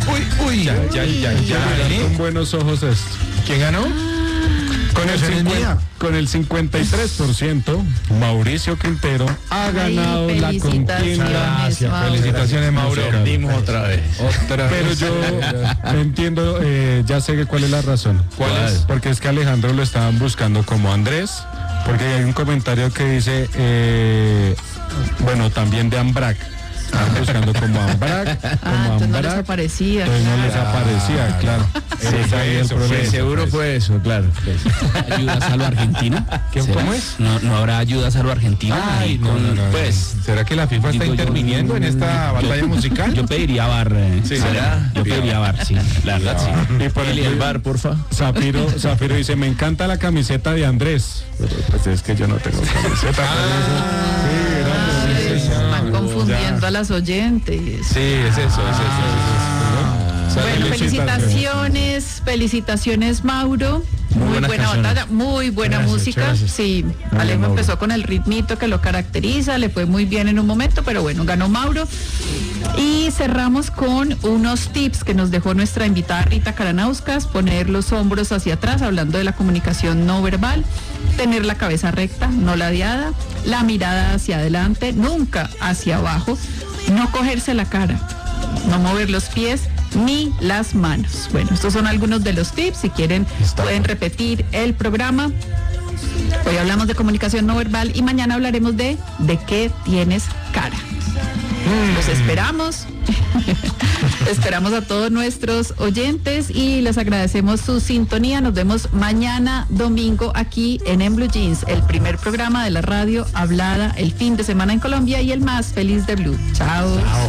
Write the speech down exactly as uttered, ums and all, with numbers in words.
uy, uy. Ya, ya, ya, ya. Con buenos ojos esto. ¿Quién ganó? Con el, cincuenta, con el cincuenta y tres por ciento, Mauricio Quintero ha ganado Ay, la contienda. felicitaciones, Mauro. Felicitaciones, Mauro. Perdimos otra vez. Otra Pero vez. yo entiendo, eh, ya sé cuál es la razón. ¿Cuál es? Porque es que Alejandro lo estaban buscando como Andrés, porque hay un comentario que dice, eh, bueno, también de Ambrac. Estaban buscando como Ambrac, como Ah, entonces no les Ambrac. aparecía. Entonces no les claro. aparecía, claro. Sí, Ese fue ahí el eso, fue problema. eso. Seguro fue eso, claro. ¿Ayudas a lo argentino? ¿Qué- ¿Será? cómo es? ¿No, no habrá ayudas a lo argentino? Ay, Y no, con- no, no. Pues, ¿será que la FIFA está digo yo, interviniendo en esta batalla yo- musical? Yo pediría bar. eh, Sí. ¿será? Yo pediría bar, sí. La verdad, sí. Y por Eli, el ejemplo, bar, porfa. Zafiro, Zafiro dice, me encanta la camiseta de Andrés. Pero, pues es que yo no tengo camiseta. Ay, están confundiendo a las oyentes. Sí, es eso, es eso. Es eso. Bueno, felicitaciones, felicitaciones, Mauro. Muy, buenas buena canciones. batalla, muy buena Gracias, música. gracias. Sí, Muy Alejo bien, empezó con el ritmito que lo caracteriza, le fue muy bien en un momento, pero bueno, ganó Mauro. Y cerramos con unos tips que nos dejó nuestra invitada Rita Karanauskas: poner los hombros hacia atrás, hablando de la comunicación no verbal, tener la cabeza recta, no ladeada, la mirada hacia adelante, nunca hacia abajo, no cogerse la cara, no mover los pies ni las manos. Bueno, estos son algunos de los tips. Si quieren, pueden repetir el programa. Hoy hablamos de comunicación no verbal y mañana hablaremos de ¿de qué tienes cara? Los esperamos. Esperamos a todos nuestros oyentes y les agradecemos su sintonía. Nos vemos mañana domingo aquí en En Blue Jeans, el primer programa de la radio hablada el fin de semana en Colombia y el más feliz de Blue. Chao.